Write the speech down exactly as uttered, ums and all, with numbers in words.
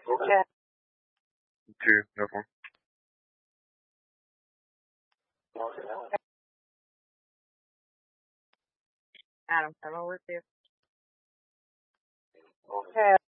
Okay. Two, no phone. Adam, hello with you. Okay.